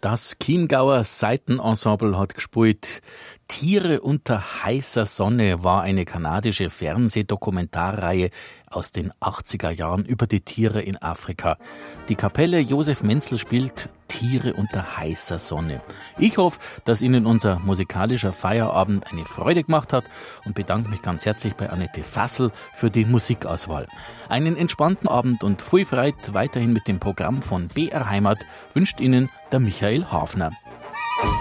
Das Chiemgauer Saitenensemble hat gespielt. Tiere unter heißer Sonne war eine kanadische Fernsehdokumentarreihe aus den 80er Jahren über die Tiere in Afrika. Die Kapelle Josef Menzel spielt Tiere unter heißer Sonne. Ich hoffe, dass Ihnen unser musikalischer Feierabend eine Freude gemacht hat und bedanke mich ganz herzlich bei Annette Fassel für die Musikauswahl. Einen entspannten Abend und viel Freude weiterhin mit dem Programm von BR Heimat wünscht Ihnen der Michael Hafner.